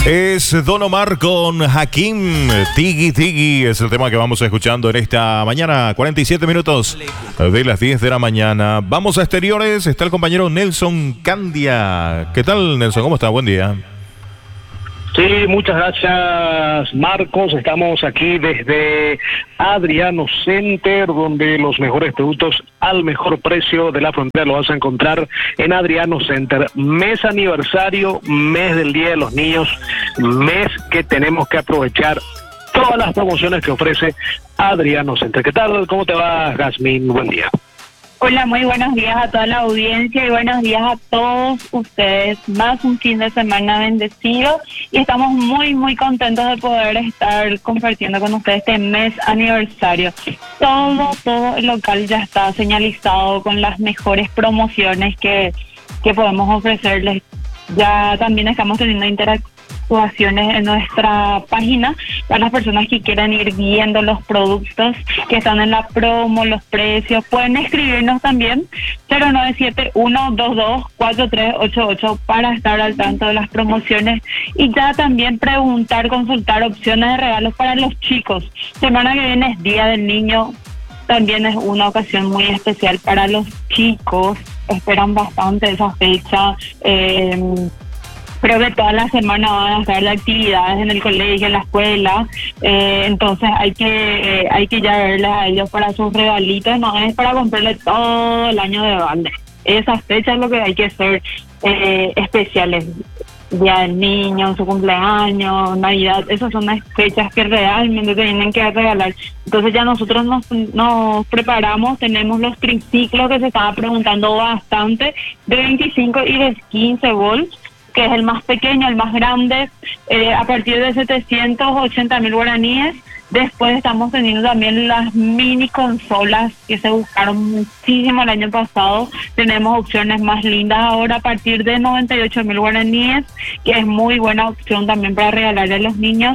Es Don Omar con Hakim, Tigi Tigi, es el tema que vamos escuchando en esta mañana, 47 minutos de las 10 de la mañana. Vamos a exteriores, está el compañero Nelson Candia. ¿Qué tal, Nelson? ¿Cómo está? Buen día. Sí, muchas gracias, Marcos. Estamos aquí desde Adriano Center, donde los mejores productos al mejor precio de la frontera lo vas a encontrar en Adriano Center. Mes aniversario, mes del Día de los Niños, mes que tenemos que aprovechar todas las promociones que ofrece Adriano Center. ¿Qué tal? ¿Cómo te va, Jazmín? Buen día. Hola, muy buenos días a toda la audiencia y buenos días a todos ustedes. Más un fin de semana bendecido y estamos muy contentos de poder estar compartiendo con ustedes este mes aniversario. Todo el local ya está señalizado con las mejores promociones que podemos ofrecerles. Ya también estamos teniendo interacciones en nuestra página para las personas que quieran ir viendo los productos que están en la promo, los precios. Pueden escribirnos también 0971-224388 para estar al tanto de las promociones y ya también consultar opciones de regalos para los chicos. Semana que viene es Día del Niño, también es una ocasión muy especial para los chicos. Esperan bastante esa fecha. Creo que toda la semana van a estar de actividades en el colegio, en la escuela, entonces hay que ya verles a ellos para sus regalitos, no es para comprarle todo el año de balde. Esas fechas es lo que hay que ser especiales. Día del Niño, su cumpleaños, Navidad, esas son las fechas que realmente tienen que regalar. Entonces ya nosotros nos preparamos, tenemos los triciclos que se estaba preguntando bastante, de 25 y de 15 volts, que es el más pequeño, el más grande, a partir de 780.000 guaraníes. Después estamos teniendo también las mini consolas que se buscaron muchísimo el año pasado. Tenemos opciones más lindas ahora a partir de 98.000 guaraníes, que es muy buena opción también para regalarle a los niños.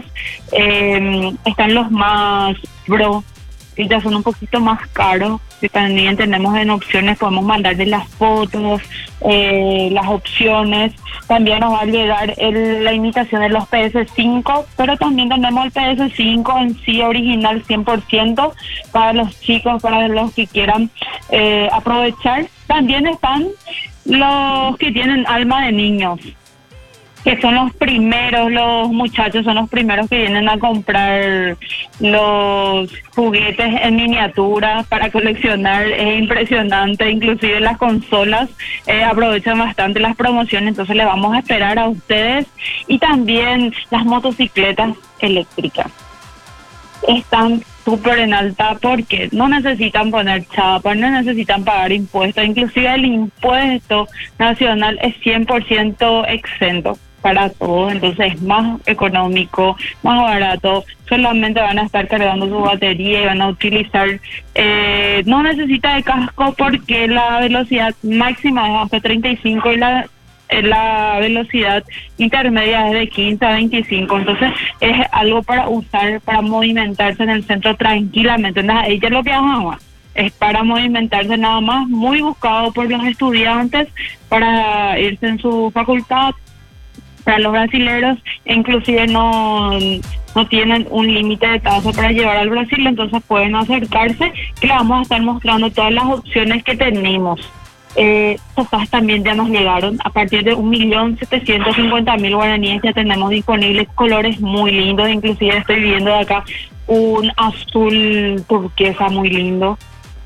Están los más Pro, que ya son un poquito más caros, que también tenemos en opciones, podemos mandarles las fotos, las opciones. También nos va a llegar la imitación de los PS5, pero también tenemos el PS5 en sí original 100% para los chicos, para los que quieran aprovechar. También están los que tienen alma de niños, que son los primeros, los muchachos son los primeros que vienen a comprar los juguetes en miniatura para coleccionar. Es impresionante, inclusive las consolas aprovechan bastante las promociones, entonces le vamos a esperar a ustedes. Y también las motocicletas eléctricas están súper en alta porque no necesitan poner chapa, no necesitan pagar impuestos, inclusive el impuesto nacional es 100% exento para todos, entonces es más económico, más barato, solamente van a estar cargando su batería y van a utilizar, no necesita de casco porque la velocidad máxima es hasta 35 y la velocidad intermedia es de 15 a 25, entonces es algo para usar, para movimentarse en el centro tranquilamente. Entonces, ella lo que haga es para movimentarse nada más, muy buscado por los estudiantes para irse en su facultad. Para los brasileros, inclusive no tienen un límite de tasa para llevar al Brasil, entonces pueden acercarse, que le vamos a estar mostrando todas las opciones que tenemos. Sofás también ya nos llegaron, a partir de 1.750.000 guaraníes ya tenemos disponibles colores muy lindos, inclusive estoy viendo de acá un azul turquesa muy lindo.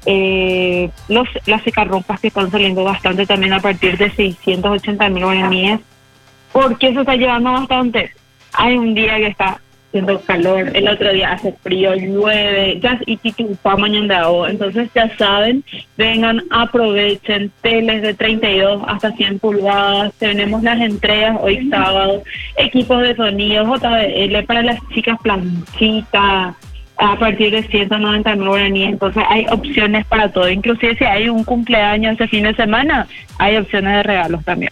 Las secarropas que están saliendo bastante también a partir de 680.000 guaraníes. ¿Por qué se está llevando bastante? Hay un día que está haciendo calor, el otro día hace frío, llueve, ya y mañana, entonces ya saben, vengan, aprovechen, teles de 32 hasta 100 pulgadas, tenemos las entregas hoy sábado, equipos de sonido, JBL para las chicas, planchita, a partir de 190.000 guaraníes, entonces hay opciones para todo, inclusive si hay un cumpleaños ese fin de semana, hay opciones de regalos también.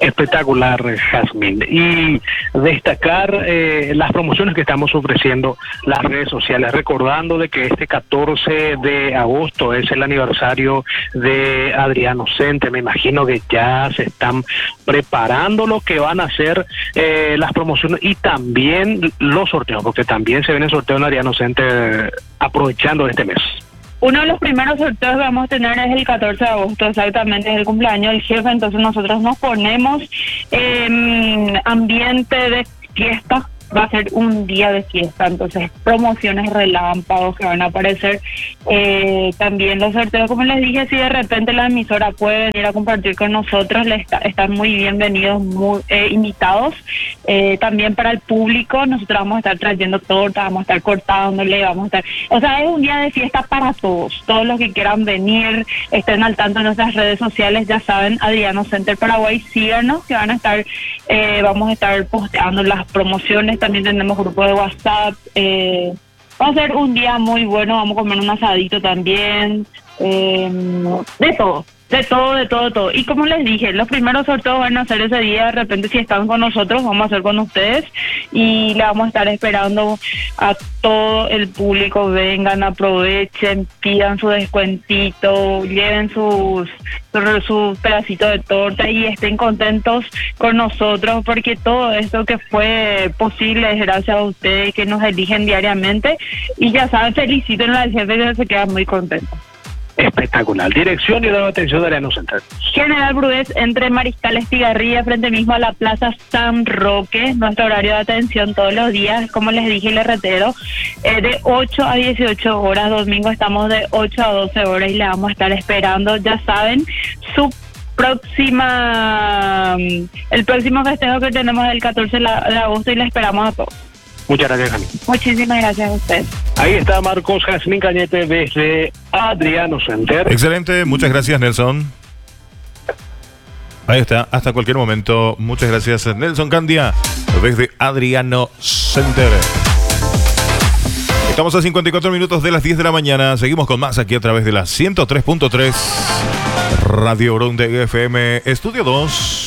Espectacular, Jazmín. Y destacar las promociones que estamos ofreciendo las redes sociales, recordando de que este 14 de agosto es el aniversario de Adriano Center. Me imagino que ya se están preparando lo que van a hacer las promociones y también los sorteos, porque también se viene el sorteo en Adriano Center aprovechando este mes. Uno de los primeros sorteos que vamos a tener es el 14 de agosto, exactamente, es el cumpleaños del jefe, entonces nosotros nos ponemos en ambiente de fiesta. Va a ser un día de fiesta, entonces promociones relámpagos que van a aparecer. También los sorteos, como les dije, si de repente la emisora puede venir a compartir con nosotros, están muy bienvenidos, muy invitados. También para el público, nosotros vamos a estar trayendo torta, vamos a estar cortándole, vamos a estar... O sea, es un día de fiesta para todos los que quieran venir, estén al tanto en nuestras redes sociales, ya saben, Adriano Center Paraguay, síganos, que van a estar, vamos a estar posteando las promociones. También tenemos grupo de WhatsApp. Va a ser un día muy bueno. Vamos a comer un asadito también. De todo. Y como les dije, los primeros sorteos van a ser ese día. De repente, si están con nosotros, vamos a hacer con ustedes. Y le vamos a estar esperando a todo el público. Vengan, aprovechen, pidan su descuentito, lleven su pedacito de torta y estén contentos con nosotros, porque todo esto que fue posible es gracias a ustedes que nos eligen diariamente. Y ya saben, feliciten al jefe, que se queda muy contento. Espectacular. Dirección y de atención de Adriano Center. General Brués, entre Mariscal Estigarribia, frente mismo a la Plaza San Roque. Nuestro horario de atención todos los días, como les dije y les reitero, de 8 a 18 horas. Domingo estamos de 8 a 12 horas y le vamos a estar esperando, ya saben, el próximo festejo que tenemos el 14 de agosto y le esperamos a todos. Muchas gracias, Jazmín. Muchísimas gracias a usted. Ahí está Marcos Jazmín Cañete desde Adriano Center. Excelente, muchas gracias, Nelson. Ahí está, hasta cualquier momento. Muchas gracias, Nelson Candia, desde Adriano Center. Estamos a 54 minutos de las 10 de la mañana. Seguimos con más aquí a través de la 103.3 Radio Bronte FM, Estudio 2.